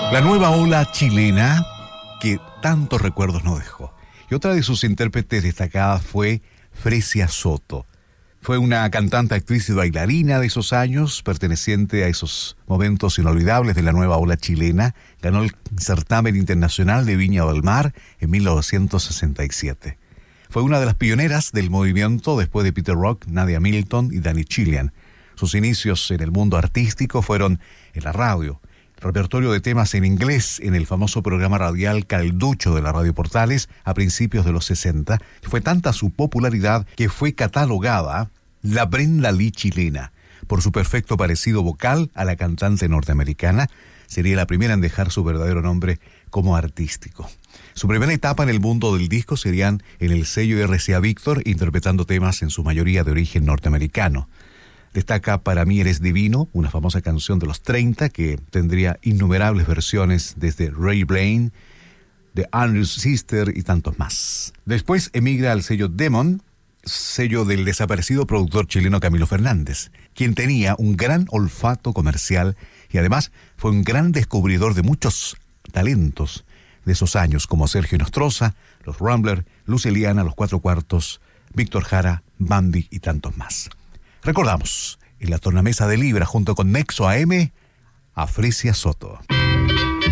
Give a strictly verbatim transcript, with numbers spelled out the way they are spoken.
La nueva ola chilena que tantos recuerdos nos dejó. Y otra de sus intérpretes destacadas fue Fresia Soto. Fue una cantante, actriz y bailarina de esos años, perteneciente a esos momentos inolvidables de la nueva ola chilena. Ganó el certamen internacional de Viña del Mar en mil novecientos sesenta y siete. Fue una de las pioneras del movimiento después de Peter Rock, Nadia Milton y Danny Chilean. Sus inicios en el mundo artístico fueron en la radio. Repertorio de temas en inglés en el famoso programa radial Calducho de la Radio Portales a principios de los sesenta. Fue tanta su popularidad que fue catalogada la Brenda Lee chilena. Por su perfecto parecido vocal a la cantante norteamericana, sería la primera en dejar su verdadero nombre como artístico. Su primera etapa en el mundo del disco serían en el sello R C A Víctor, interpretando temas en su mayoría de origen norteamericano. Destaca Para mí eres divino, una famosa canción de los treinta que tendría innumerables versiones desde Ray Blaine, The Andrews Sister y tantos más. Después emigra al sello Demon, sello del desaparecido productor chileno Camilo Fernández, quien tenía un gran olfato comercial y además fue un gran descubridor de muchos talentos de esos años como Sergio Nostroza, Los Ramblers, Luz Eliana, Los Cuatro Cuartos, Víctor Jara, Bambi y tantos más. Recordamos, en la tornamesa de Libra junto con Nexo A M, a Fresia Soto.